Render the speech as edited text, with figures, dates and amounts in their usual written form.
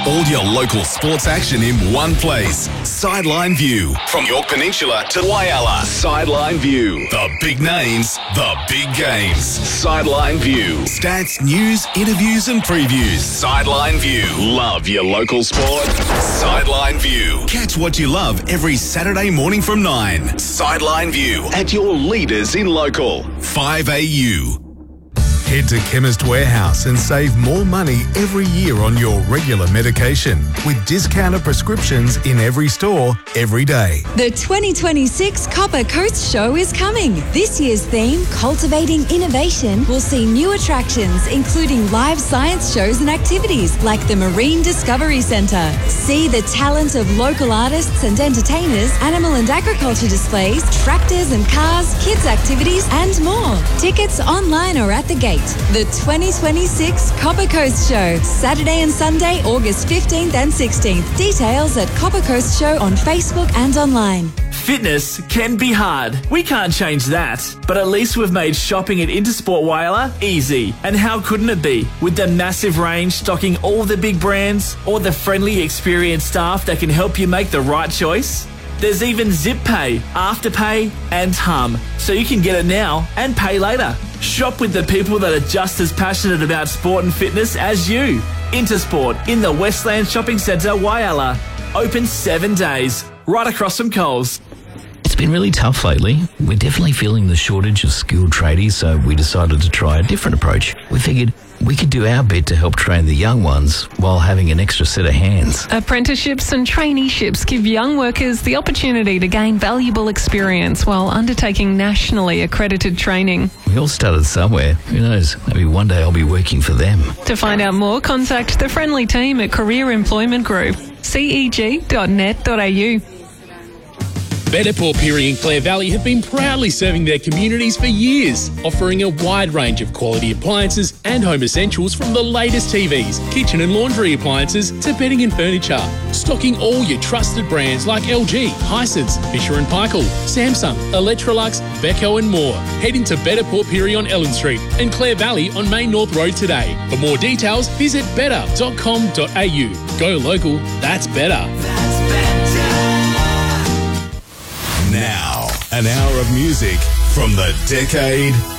All your local sports action in one place. Sideline View. From York Peninsula to Whyalla. Sideline View. The big names, the big games. Sideline View. Stats, news, interviews and previews. Sideline View. Love your local sport? Sideline View. Catch what you love every Saturday morning from 9. Sideline View. At your leaders in local. 5AU. Head to Chemist Warehouse and save more money every year on your regular medication with discounted prescriptions in every store, every day. The 2026 Copper Coast Show is coming. This year's theme, Cultivating Innovation, will see new attractions including live science shows and activities like the Marine Discovery Centre. See the talent of local artists and entertainers, animal and agriculture displays, tractors and cars, kids activities and more. Tickets online or at the gate. The 2026 Copper Coast Show, Saturday and Sunday, August 15th and 16th. Details at Copper Coast Show on Facebook and online. Fitness can be hard. We can't change that. But at least we've made shopping at Intersport Whyalla easy. And how couldn't it be? With the massive range stocking all the big brands, or the friendly, experienced staff that can help you make the right choice. There's even Zip Pay, Afterpay and Hum, so you can get it now and pay later. Shop with the people that are just as passionate about sport and fitness as you. Intersport in the Westland Shopping Centre, Whyalla. Open 7 days, right across from Coles. It's been really tough lately. We're definitely feeling the shortage of skilled tradies, so we decided to try a different approach. We figured we could do our bit to help train the young ones while having an extra set of hands. Apprenticeships and traineeships give young workers the opportunity to gain valuable experience while undertaking nationally accredited training. We all started somewhere. Who knows? Maybe one day I'll be working for them. To find out more, contact the friendly team at Career Employment Group, ceg.net.au. Better Port Pirie and Clare Valley have been proudly serving their communities for years, offering a wide range of quality appliances and home essentials from the latest TVs, kitchen and laundry appliances to bedding and furniture. Stocking all your trusted brands like LG, Hisense, Fisher & Paykel, Samsung, Electrolux, Beko and more. Head into Better Port Pirie on Ellen Street and Clare Valley on Main North Road today. For more details, visit better.com.au. Go local, that's better. Now, an hour of music from the decade